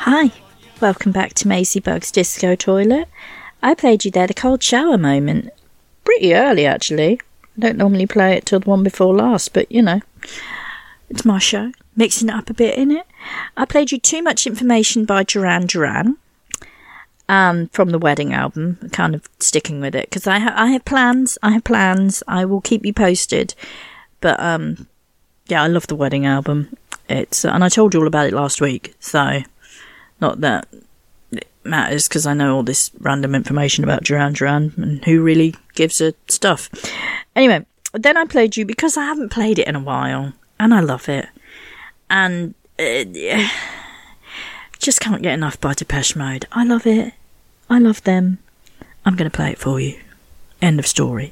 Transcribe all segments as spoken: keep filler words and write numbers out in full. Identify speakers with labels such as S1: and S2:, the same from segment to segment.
S1: Hi, welcome back to Maisie Bug's Disco Toilet. I played you there the cold shower moment. Pretty early, actually. I don't normally play it till the one before last, but, you know, it's my show. Mixing it up a bit, innit? I played you Too Much Information by Duran Duran um, from the Wedding album. Kind of sticking with it, because I, ha- I have plans. I have plans. I will keep you posted. But, um, yeah, I love the Wedding album. It's uh, and I told you all about it last week, so not that it matters, because I know all this random information about Duran Duran and who really gives a stuff. Anyway, then I played you Because I Haven't Played It in a While, and I love it. And uh, yeah, just can't get enough by Depeche Mode. I love it. I love them. I'm going to play it for you. End of story.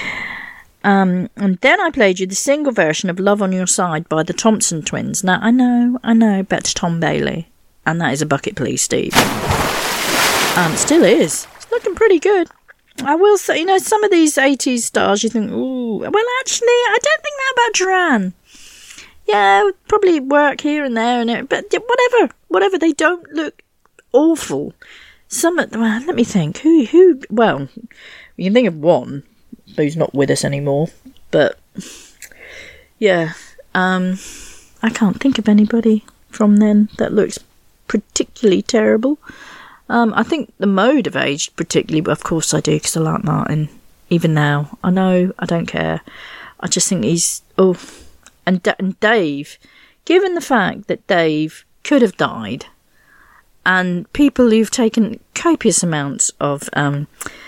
S1: Um, and then I played you the single version of Love on Your Side by the Thompson Twins. Now, I know, I know, better Tom Bailey. And that is a bucket, please, Steve. Um, still is. It's looking pretty good. I will say, you know, some of these eighties stars, you think, ooh, well, actually, I don't think that about Duran. Yeah, it would probably work here and there, and it, but whatever, whatever, they don't look awful. Some, well, let me think. Who, who, well, you can think of one who's not with us anymore, but yeah, um, I can't think of anybody from then that looks particularly terrible. Um, I think the Mode have aged particularly, but of course I do, because I like Martin. Even now, I know, I don't care. I just think he's, oh, and, D- and Dave, given the fact that Dave could have died, and people who've taken copious amounts of um,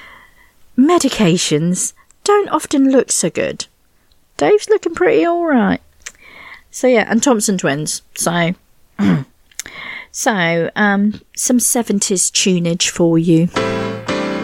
S1: medications don't often look so good. Dave's looking pretty alright. So yeah, and Thompson Twins. So, so um, some seventies tunage for you.